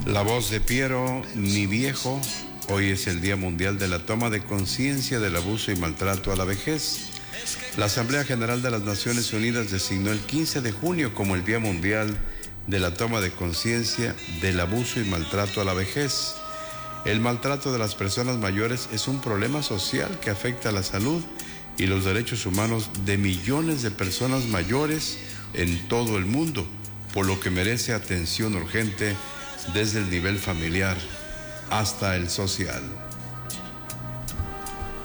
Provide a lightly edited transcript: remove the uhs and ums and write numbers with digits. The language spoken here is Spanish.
La voz de Piero, mi viejo. Hoy es el Día Mundial de la Toma de Conciencia del Abuso y Maltrato a la Vejez. La Asamblea General de las Naciones Unidas designó el 15 de junio como el Día Mundial de la Toma de Conciencia del Abuso y Maltrato a la Vejez. El maltrato de las personas mayores es un problema social que afecta a la salud y los derechos humanos de millones de personas mayores en todo el mundo, por lo que merece atención urgente desde el nivel familiar hasta el social.